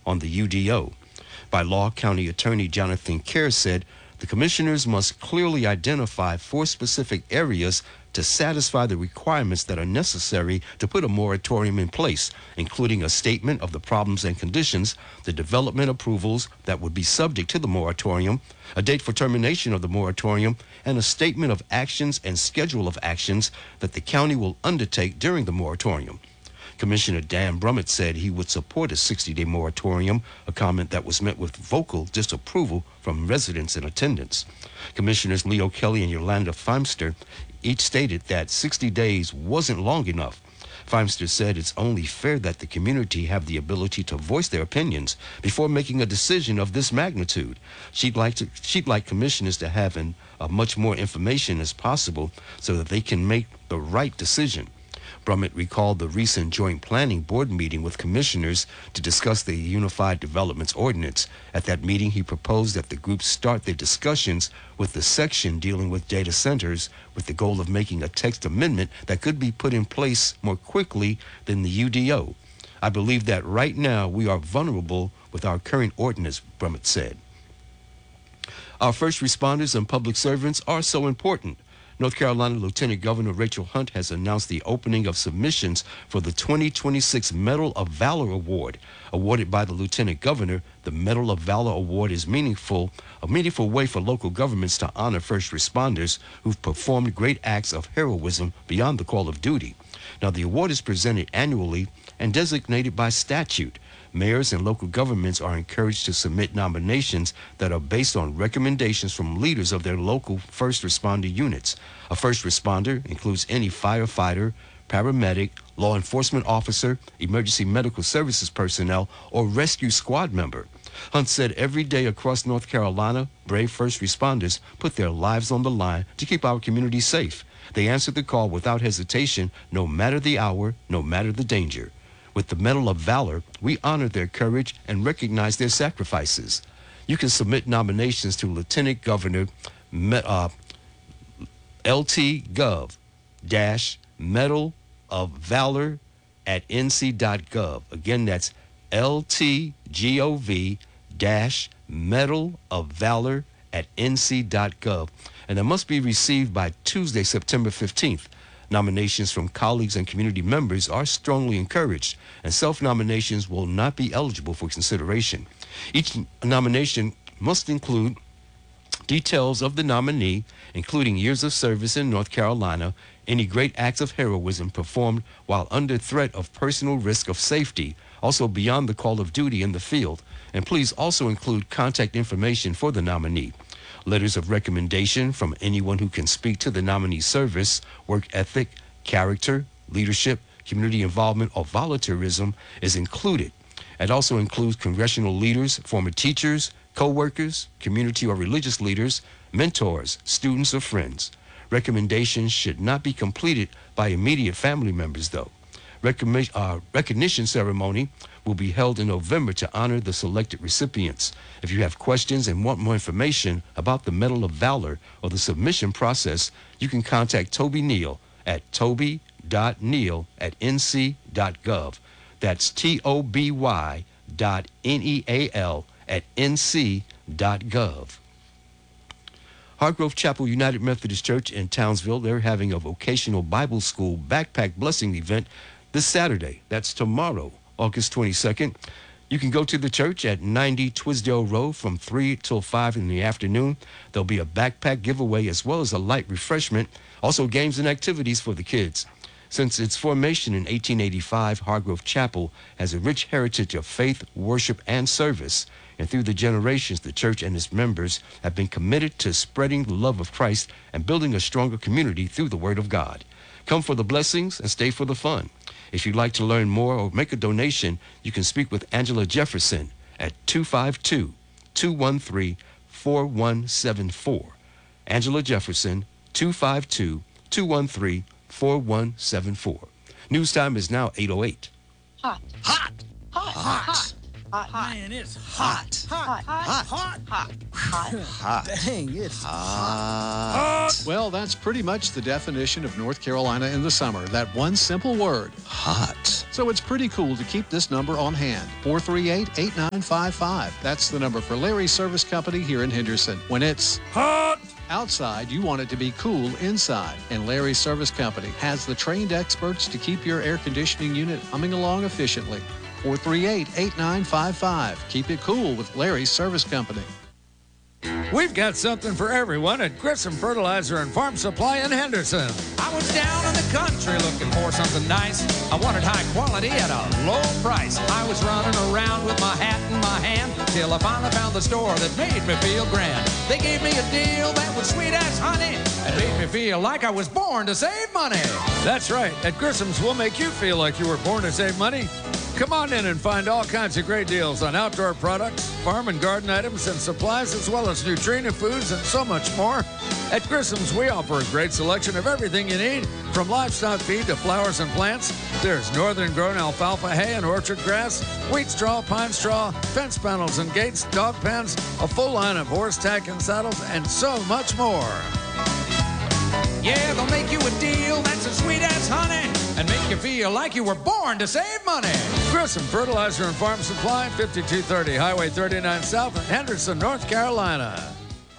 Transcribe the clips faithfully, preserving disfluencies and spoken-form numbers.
on the U D O. By law, County Attorney Jonathan Kerr said the commissioners must clearly identify four specific areas to satisfy the requirements that are necessary to put a moratorium in place, including a statement of the problems and conditions, the development approvals that would be subject to the moratorium, a date for termination of the moratorium, and a statement of actions and schedule of actions that the county will undertake during the moratorium. Commissioner Dan Brummett said he would support a sixty-day moratorium, a comment that was met with vocal disapproval from residents in attendance. Commissioners Leo Kelly and Yolanda Feimster each stated that sixty days wasn't long enough. Feimster said it's only fair that the community have the ability to voice their opinions before making a decision of this magnitude. She'd like to, she'd like commissioners to have an, uh, much more information as possible so that they can make the right decision. Brummett recalled the recent joint planning board meeting with commissioners to discuss the Unified Developments Ordinance. At that meeting, he proposed that the group start their discussions with the section dealing with data centers with the goal of making a text amendment that could be put in place more quickly than the U D O. I believe that right now we are vulnerable with our current ordinance, Brummett said. Our first responders and public servants are so important. North Carolina Lieutenant Governor Rachel Hunt has announced the opening of submissions for the twenty twenty-six Medal of Valor Award. Awarded by the Lieutenant Governor, the Medal of Valor Award is meaningful, a meaningful way for local governments to honor first responders who've performed great acts of heroism beyond the call of duty. Now, the award is presented annually and designated by statute. Mayors and local governments are encouraged to submit nominations that are based on recommendations from leaders of their local first responder units. A first responder includes any firefighter, paramedic, law enforcement officer, emergency medical services personnel, or rescue squad member. Hunt said every day across North Carolina, brave first responders put their lives on the line to keep our community safe. They answered the call without hesitation, no matter the hour, no matter the danger. With the Medal of Valor, we honor their courage and recognize their sacrifices. You can submit nominations to Lieutenant Governor uh, L T Gov dash Medal of Valor at N C dot gov. Again, that's L T Gov dash Medal of Valor at N C dot gov. And it must be received by Tuesday, September fifteenth. Nominations from colleagues and community members are strongly encouraged, and self-nominations will not be eligible for consideration. Each nomination must include details of the nominee, including years of service in North Carolina, any great acts of heroism performed while under threat of personal risk of safety, also beyond the call of duty in the field, and please also include contact information for the nominee. Letters of recommendation from anyone who can speak to the nominee's service, work ethic, character, leadership, community involvement, or volunteerism is included. It also includes congressional leaders, former teachers, co-workers, community or religious leaders, mentors, students, or friends. Recommendations should not be completed by immediate family members, though. Recognition, uh, recognition ceremony will be held in November to honor the selected recipients. If you have questions and want more information about the Medal of Valor or the submission process, you can contact Toby Neal at toby dot neal at N C dot gov. That's T O B Y dot N E A L at N C dot gov. Hargrove Chapel United Methodist Church in Townsville, they're having a vocational Bible school backpack blessing event this Saturday. That's tomorrow, August twenty-second. You can go to the church at ninety Twisdale Road from three till five in the afternoon. There'll be a backpack giveaway as well as a light refreshment, also games and activities for the kids. Since its formation in eighteen eighty-five, Hargrove Chapel has a rich heritage of faith, worship, and service. And through the generations, the church and its members have been committed to spreading the love of Christ and building a stronger community through the Word of God. Come for the blessings and stay for the fun. If you'd like to learn more or make a donation, you can speak with Angela Jefferson at two five two, two one three, four one seven four. Angela Jefferson, two five two, two one three, four one seven four. News time is now eight oh eight. Hot. Hot. Hot. Hot. Hot. Hot. Man, it's hot. Hot. Hot. Hot. Hot. Hot. Hot. Dang, it's hot. Hot. Well, that's pretty much the definition of North Carolina in the summer. That one simple word. Hot. So it's pretty cool to keep this number on hand. four three eight, eight nine five five. That's the number for Larry's Service Company here in Henderson. When it's Hot. outside, you want it to be cool inside. And Larry's Service Company has the trained experts to keep your air conditioning unit humming along efficiently. four three eight, eight nine five five. Keep it cool with Larry's Service Company. We've got something for everyone at Grissom Fertilizer and Farm Supply in Henderson. I was down in the country looking for something nice. I wanted high quality at a low price. I was running around with my hat in my hand till I finally found the store that made me feel grand. They gave me a deal that was sweet as honey and made me feel like I was born to save money. That's right. At Grissom's, we'll make you feel like you were born to save money. Come on in and find all kinds of great deals on outdoor products, farm and garden items and supplies, as well as Nutrina foods and so much more. At Grissom's, we offer a great selection of everything you need, from livestock feed to flowers and plants. There's northern-grown alfalfa hay and orchard grass, wheat straw, pine straw, fence panels and gates, dog pens, a full line of horse tack and saddles, and so much more. Yeah, they'll make you a deal that's as sweet as honey and make you feel like you were born to save money. Grissom Fertilizer and Farm Supply, fifty-two thirty Highway thirty-nine South in Henderson, North Carolina.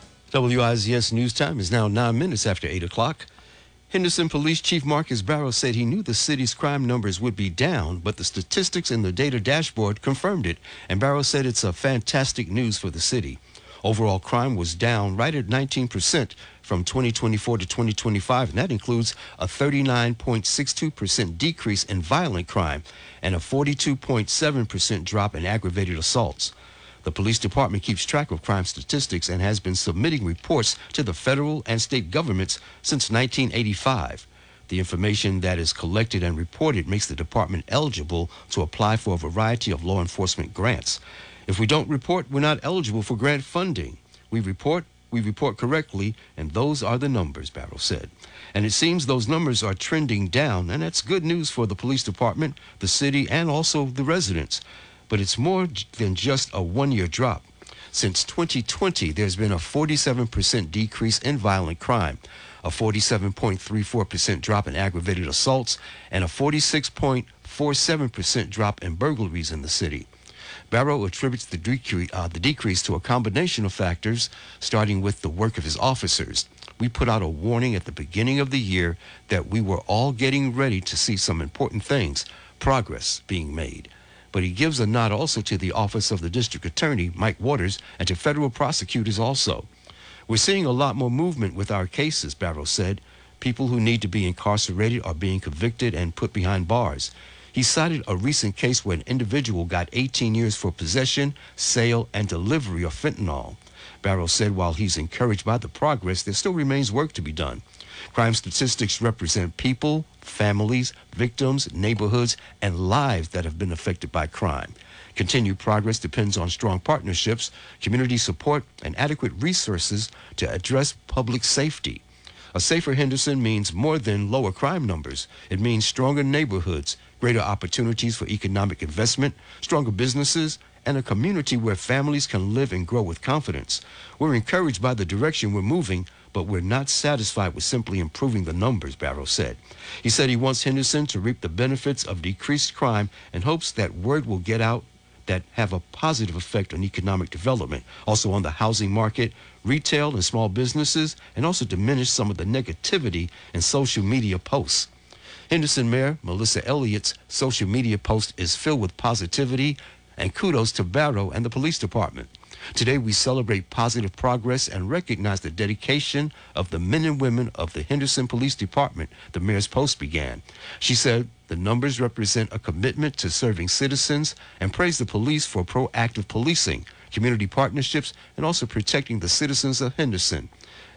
W I Z S News Time is now nine minutes after eight o'clock. Henderson Police Chief Marcus Barrow said he knew the city's crime numbers would be down, but the statistics in the data dashboard confirmed it. And Barrow said it's a fantastic news for the city. Overall crime was down right at nineteen percent from twenty twenty-four to twenty twenty-five, and that includes a thirty-nine point six two percent decrease in violent crime and a forty-two point seven percent drop in aggravated assaults. The police department keeps track of crime statistics and has been submitting reports to the federal and state governments since nineteen eighty-five. The information that is collected and reported makes the department eligible to apply for a variety of law enforcement grants. If we don't report, we're not eligible for grant funding. We report, we report correctly, and those are the numbers, Barrow said. And it seems those numbers are trending down, and that's good news for the police department, the city, and also the residents. But it's more than just a one-year drop. Since twenty twenty, there's been a forty-seven percent decrease in violent crime, a forty-seven point three four percent drop in aggravated assaults, and a forty-six point four seven percent drop in burglaries in the city. Barrow attributes the decrease, uh, the decrease to a combination of factors, starting with the work of his officers. We put out a warning at the beginning of the year that we were all getting ready to see some important things, progress being made. But he gives a nod also to the office of the district attorney, Mike Waters, and to federal prosecutors also. We're seeing a lot more movement with our cases, Barrow said. People who need to be incarcerated are being convicted and put behind bars. He cited a recent case where an individual got eighteen years for possession, sale, and delivery of fentanyl. Barrow said while he's encouraged by the progress, there still remains work to be done. Crime statistics represent people, families, victims, neighborhoods, and lives that have been affected by crime. Continued progress depends on strong partnerships, community support, and adequate resources to address public safety. A safer Henderson means more than lower crime numbers. It means stronger neighborhoods, greater opportunities for economic investment, stronger businesses, and a community where families can live and grow with confidence. We're encouraged by the direction we're moving, but we're not satisfied with simply improving the numbers, Barrow said. He said he wants Henderson to reap the benefits of decreased crime and hopes that word will get out that have a positive effect on economic development, also on the housing market, retail and small businesses, and also diminish some of the negativity in social media posts. Henderson Mayor Melissa Elliott's social media post is filled with positivity and kudos to Barrow and the police department. Today we celebrate positive progress and recognize the dedication of the men and women of the Henderson Police Department, the mayor's post began. She said the numbers represent a commitment to serving citizens and praised the police for proactive policing, community partnerships, and also protecting the citizens of Henderson.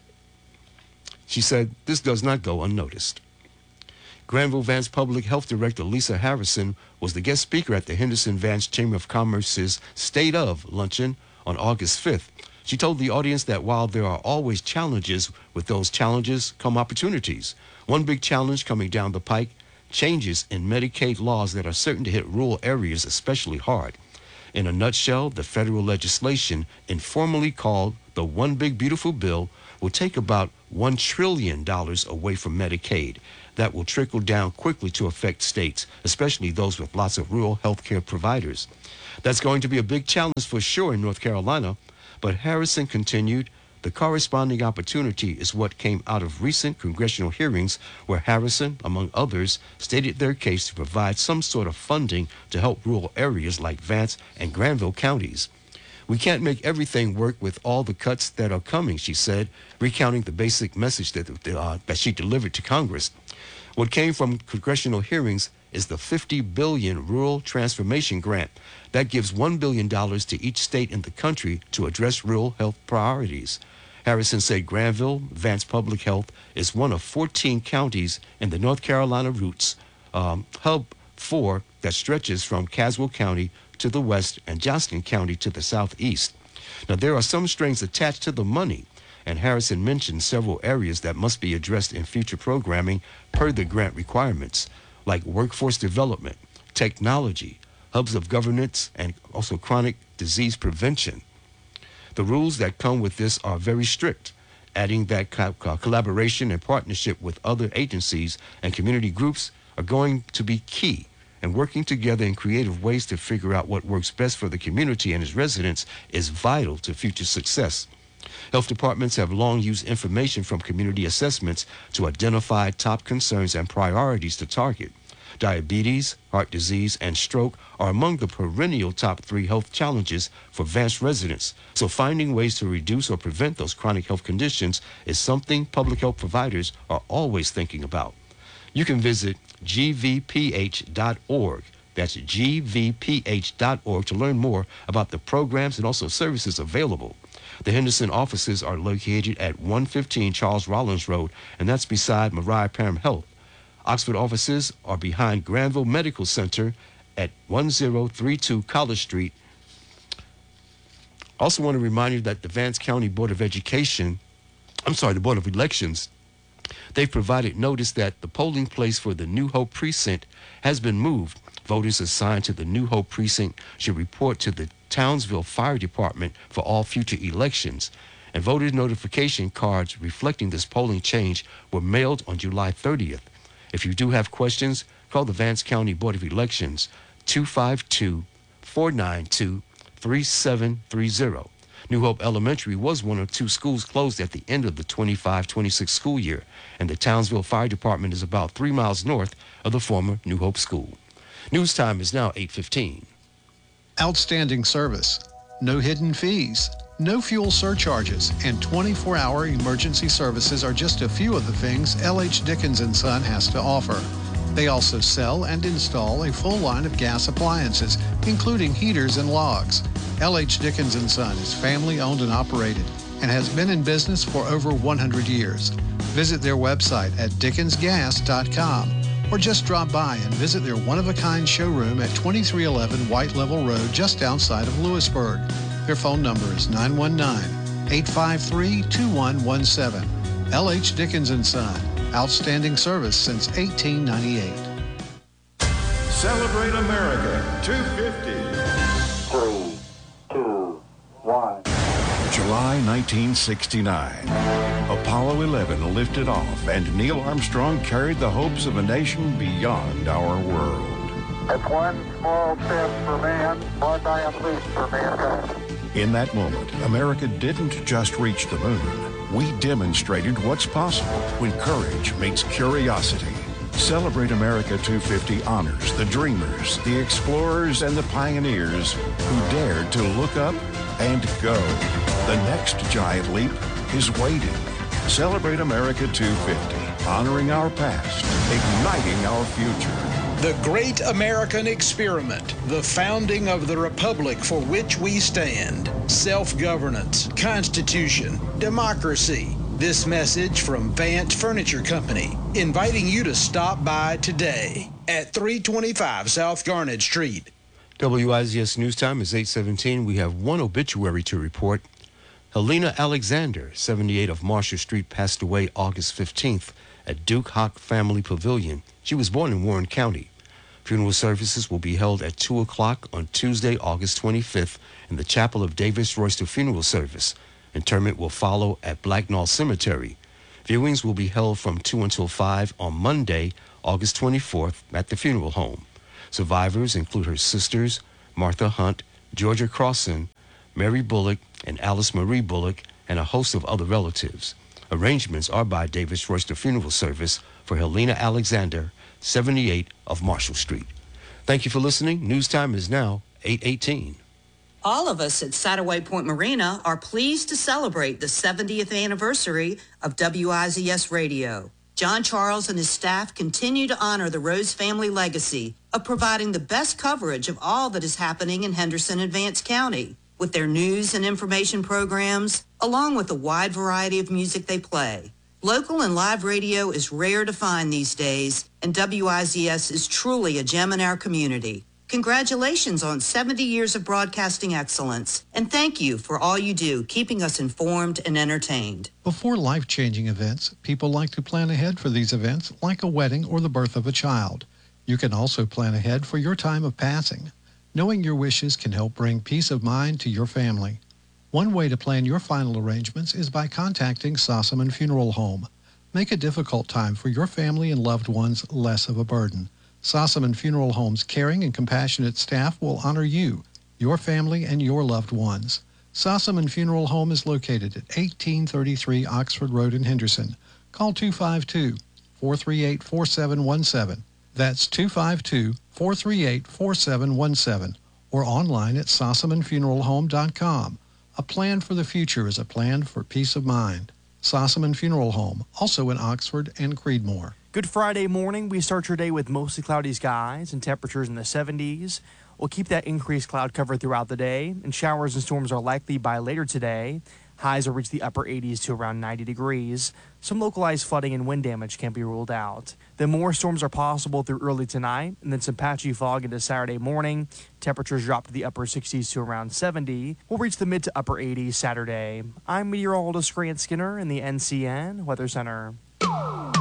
She said this does not go unnoticed. Granville-Vance Public Health Director Lisa Harrison was the guest speaker at the Henderson-Vance Chamber of Commerce's State of luncheon on August fifth. She told the audience that while there are always challenges, with those challenges come opportunities. One big challenge coming down the pike, changes in Medicaid laws that are certain to hit rural areas especially hard. In a nutshell, the federal legislation, informally called the One Big Beautiful Bill, will take about one trillion dollars away from Medicaid. That will trickle down quickly to affect states, especially those with lots of rural health care providers. That's going to be a big challenge for sure in North Carolina, but Harrison continued, the corresponding opportunity is what came out of recent congressional hearings where Harrison, among others, stated their case to provide some sort of funding to help rural areas like Vance and Granville counties. We can't make everything work with all the cuts that are coming, she said, recounting the basic message that, uh, that she delivered to Congress. What came from congressional hearings is the fifty billion dollars Rural Transformation Grant. That gives one billion dollars to each state in the country to address rural health priorities. Harrison said Granville, Vance Public Health, is one of fourteen counties in the North Carolina Roots um, Hub four that stretches from Caswell County to the west and Johnston County to the southeast. Now, there are some strings attached to the money, and Harrison mentioned several areas that must be addressed in future programming per the grant requirements, like workforce development, technology, hubs of governance, and also chronic disease prevention. The rules that come with this are very strict, adding that co- co- collaboration and partnership with other agencies and community groups are going to be key, and working together in creative ways to figure out what works best for the community and its residents is vital to future success. Health departments have long used information from community assessments to identify top concerns and priorities to target. Diabetes, heart disease, and stroke are among the perennial top three health challenges for Vance residents, so finding ways to reduce or prevent those chronic health conditions is something public health providers are always thinking about. You can visit G V P H dot org. That's G V P H dot org to learn more about the programs and also services available. The Henderson offices are located at one fifteen Charles Rollins Road, and that's beside Mariah Parham Health. Oxford offices are behind Granville Medical Center at one zero three two College Street. Also want to remind you that the Vance County Board of Education, I'm sorry, the Board of Elections, they've provided notice that the polling place for the New Hope Precinct has been moved. Voters assigned to the New Hope Precinct should report to the Townsville Fire Department for all future elections. And voter notification cards reflecting this polling change were mailed on July thirtieth. If you do have questions, call the Vance County Board of Elections, two five two, four nine two, three seven three zero. New Hope Elementary was one of two schools closed at the end of the twenty-five twenty-six school year, and the Townsville Fire Department is about three miles north of the former New Hope School. News time is now eight fifteen. Outstanding service, no hidden fees, no fuel surcharges, and twenty-four hour emergency services are just a few of the things L H Dickens and Son has to offer. They also sell and install a full line of gas appliances, including heaters and logs. L H Dickens and Son is family owned and operated and has been in business for over one hundred years. Visit their website at dickens gas dot com or just drop by and visit their one-of-a-kind showroom at twenty-three eleven White Level Road just outside of Lewisburg. Their phone number is nine one nine, eight five three, two one one seven. L H Dickens and Son, outstanding service since eighteen ninety-eight. Celebrate America two fifty. Three, two, one. July nineteen sixty-nine. Apollo eleven lifted off, and Neil Armstrong carried the hopes of a nation beyond our world. It's one small step for man, one giant leap for mankind. In that moment, America didn't just reach the moon. We demonstrated what's possible when courage meets curiosity. Celebrate America two fifty honors the dreamers, the explorers, and the pioneers who dared to look up and go. The next giant leap is waiting. Celebrate America two fifty, honoring our past, igniting our future. The Great American Experiment, the founding of the republic for which we stand. Self-governance, Constitution, democracy. This message from Vance Furniture Company, inviting you to stop by today at three twenty-five South Garnet Street. W I Z S News Time is eight seventeen. We have one obituary to report. Helena Alexander, seventy-eight of Marshall Street, passed away August fifteenth at Duke Hock Family Pavilion. She was born in Warren County. Funeral services will be held at two o'clock on Tuesday, August twenty-fifth in the Chapel of Davis Royster Funeral Service. Interment will follow at Black Knoll Cemetery. Viewings will be held from two until five on Monday, August twenty-fourth at the funeral home. Survivors include her sisters, Martha Hunt, Georgia Crossan, Mary Bullock, and Alice Marie Bullock, and a host of other relatives. Arrangements are by Davis Royster Funeral Service for Helena Alexander, seventy-eight of Marshall Street. Thank you for listening. News time is now eight eighteen. All of us at Sattaway Point Marina are pleased to celebrate the seventieth anniversary of W I Z S Radio. John Charles and his staff continue to honor the Rose family legacy of providing the best coverage of all that is happening in Henderson and Vance County with their news and information programs, along with the wide variety of music they play. Local and live radio is rare to find these days, and W I Z S is truly a gem in our community. Congratulations on seventy years of broadcasting excellence, and thank you for all you do, keeping us informed and entertained. Before life-changing events, people like to plan ahead for these events, like a wedding or the birth of a child. You can also plan ahead for your time of passing. Knowing your wishes can help bring peace of mind to your family. One way to plan your final arrangements is by contacting Sossaman Funeral Home. Make a difficult time for your family and loved ones less of a burden. Sossaman Funeral Home's caring and compassionate staff will honor you, your family, and your loved ones. Sossaman Funeral Home is located at eighteen thirty-three Oxford Road in Henderson. Call two five two, four three eight, four seven one seven. That's two five two, four three eight, four seven one seven. Or online at sossaman funeral home dot com. A plan for the future is a plan for peace of mind. Sossaman Funeral Home, also in Oxford and Creedmoor. Good Friday morning. We start your day with mostly cloudy skies and temperatures in the seventies. We'll keep that increased cloud cover throughout the day, and showers and storms are likely by later today. Highs will reach the upper eighties to around ninety degrees. Some localized flooding and wind damage can be ruled out. Then more storms are possible through early tonight, and then some patchy fog into Saturday morning. Temperatures drop to the upper sixties to around seventy. We'll reach the mid to upper eighties Saturday. I'm meteorologist Grant Skinner in the N C N Weather Center.